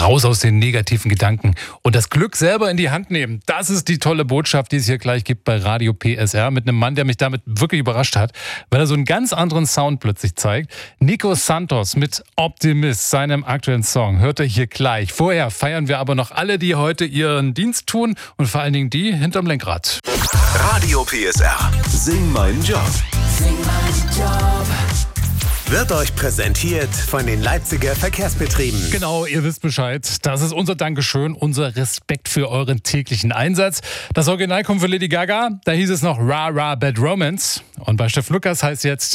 Raus aus den negativen Gedanken und das Glück selber in die Hand nehmen. Das ist die tolle Botschaft, die es hier gleich gibt bei Radio PSR mit einem Mann, der mich damit wirklich überrascht hat, weil er so einen ganz anderen Sound plötzlich zeigt. Nico Santos mit Optimist, seinem aktuellen Song, hört ihr hier gleich. Vorher feiern wir aber noch alle, die heute ihren Dienst tun und vor allen Dingen die hinterm Lenkrad. Radio PSR. Sing meinen Job. Sing meinen Job. Wird euch präsentiert von den Leipziger Verkehrsbetrieben. Genau, ihr wisst Bescheid. Das ist unser Dankeschön, unser Respekt für euren täglichen Einsatz. Das Original kommt von Lady Gaga. Da hieß es noch Ra Ra Bad Romance. Und bei Steff Lukas heißt jetzt